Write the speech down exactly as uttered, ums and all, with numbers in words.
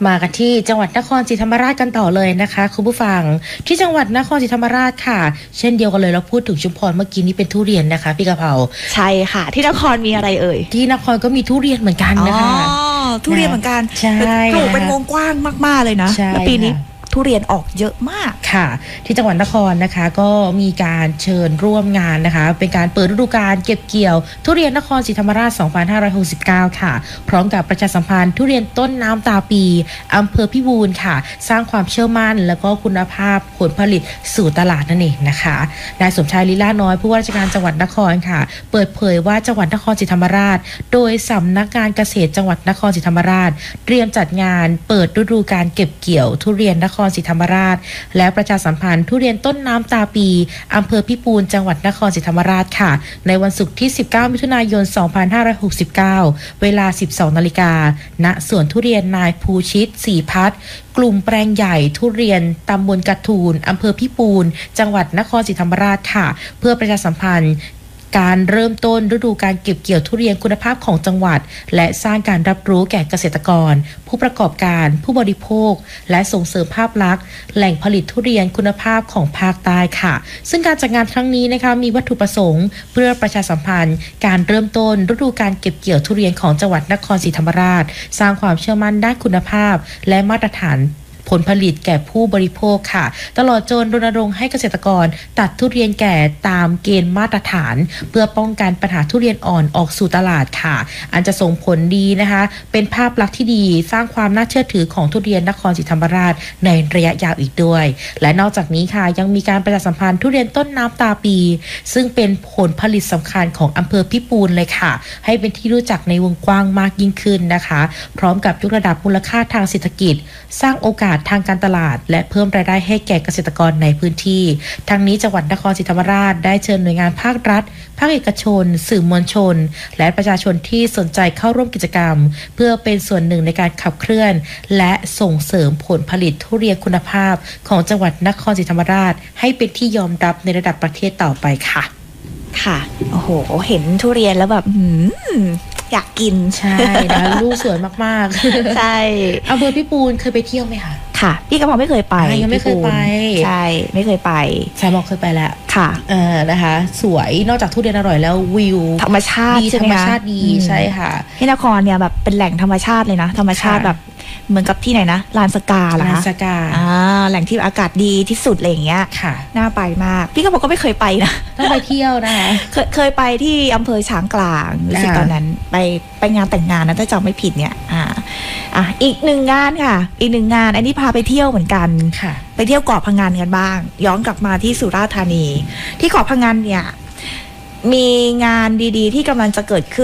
มากันที่จังหวัดนครศรีธรรมราชกันต่อเลยนะคะคุณผู้ฟังที่จังหวัดนครศรีธรรมราชค่ะเช่นเดียวกันเลยเราพูดถึงชุมพรเมื่อกี้นี้เป็นทุเรียนนะคะพี่กะเพราใช่ค่ะที่นครมีอะไรเอ่ยที่นครก็มีทุเรียนเหมือนกันนะคะอ๋อทุเรียนเหมือนกันใช่ปลูกเป็นวงกว้างมากๆเลยนะและปีนี้ทุเรียนออกเยอะมากค่ะที่จังหวัดนครนะคะก็มีการเชิญร่วมงานนะคะเป็นการเปิดฤดูกาลเก็บเกี่ยวทุเรียนนครศรีธรรมราชสองพันห้าร้อยหกสิบเก้าค่ะพร้อมกับประชาสัมพันธ์ทุเรียนต้นน้ำตาปีอำเภอพิบูลค่ะสร้างความเชื่อมั่นแล้วก็คุณภาพผลผลิตสู่ตลาดนั่นเองนะคะนายสมชายลีลาน้อยผู้ว่าราชการจังหวัดนครค่ะเปิดเผยว่าจังหวัดนครศรีธรรมราชโดยสำนักงานเกษตรจังหวัดนครศรีธรรมราชเตรียมจัดงานเปิดฤดูกาลเก็บเกี่ยวทุเรียนนครศรีธรรมราชและประชาสัมพันธ์ทุเรียนต้นน้ำตาปีอำเภอพิปูนจังหวัดนครศรีธรรมราชค่ะในวันศุกร์ที่สิบเก้ามิถุนายนสองพันห้าร้อยหกสิบเก้าเวลา สิบสองนาฬิกา ณสวนทุเรียนนายภูชิตศรีพัฒน์กลุ่มแปลงใหญ่ทุเรียนตำบลกระทูลอำเภอพิปูนจังหวัดนครศรีธรรมราชค่ะเพื่อประชาสัมพันธ์การเริ่มต้นฤดูการเก็บเกี่ยวทุเรียนคุณภาพของจังหวัดและสร้างการรับรู้แก่เกษตรกรผู้ประกอบการผู้บริโภคและส่งเสริมภาพลักษณ์แหล่งผลิตทุเรียนคุณภาพของภาคใต้ค่ะซึ่งการจัดงานครั้งนี้นะคะมีวัตถุประสงค์เพื่อประชาสัมพันธ์การเริ่มต้นฤดูการเก็บเกี่ยวทุเรียนของจังหวัดนครศรีธรรมราชสร้างความเชื่อมั่นด้านคุณภาพและมาตรฐานผลผลิตแก่ผู้บริโภคค่ะตลอดจนรณรงค์ให้เกษตรกรตัดทุเรียนแก่ตามเกณฑ์มาตรฐานเพื่อป้องกันปัญหาทุเรียนอ่อนออกสู่ตลาดค่ะอันจะส่งผลดีนะคะเป็นภาพลักษณ์ที่ดีสร้างความน่าเชื่อถือของทุเรียนนครศรีธรรมราชในระยะยาวอีกด้วยและนอกจากนี้ค่ะยังมีการประชาสัมพันธ์ทุเรียนต้นน้ำตาปีซึ่งเป็นผลผลิตสำคัญของอำเภอพิปูนเลยค่ะให้เป็นที่รู้จักในวงกว้างมากยิ่งขึ้นนะคะพร้อมกับยกระดับมูลค่าทางเศรษฐกิจสร้างโอกาสทางการตลาดและเพิ่มรายได้ให้แก่เกษตรกรในพื้นที่ทั้งนี้จังหวัดนครศรีธรรมราชได้เชิญหน่วยงานภาครัฐภาคเอกชนสื่อมวลชนและประชาชนที่สนใจเข้าร่วมกิจกรรมเพื่อเป็นส่วนหนึ่งในการขับเคลื่อนและส่งเสริมผลผลิตทุเรียนคุณภาพของจังหวัดนครศรีธรรมราชให้เป็นที่ยอมรับในระดับประเทศต่อไปค่ะค่ะโอ้โหเห็นทุเรียนแล้วแบบหืมอยากกินใช่นะลูกสวยมากๆใช่อำเภอพิปูนเคยไปเที่ยวไหมคะค่ะพี่กระเพาะไม่เคยไปยังไม่เคยไปใช่ไม่เคยไปสายบอกเคยไปแล้วค่ะเออนะคะสวยนอกจากทุเรียนอร่อยแล้ววิวธรรมชาติดีธรรมชาติดีใช่ค่ะที่นครเนี่ยแบบเป็นแหล่งธรรมชาติเลยนะธรรมชาติแบบเหมือนกับที่ไหนนะลานสกาเหรอคะลานสกาอ่าแหล่งที่อากาศดีที่สุดอะไรอย่างเงี้ยค่ะน่าไปมากพี่กระเพาะก็ไม่เคยไปนะต้องไปเที่ยวนะคะเคยเคยไปที่อำเภอช้างกลางรู้สึกตอนนั้นไปไปงานแต่งงานนะถ้าจำไม่ผิดเนี่ยอ่าอ่ะอีกหนึ่งงานค่ะอีกหนึ่งงานอันนี้พาไปเที่ยวเหมือนกันค่ะไปเที่ยวเกาะพะงันกันบ้างย้อนกลับมาที่สุราษฎร์ธานีที่เกาะพะงันเนี่ยมีงานดีๆที่กำลังจะเกิดขึ้น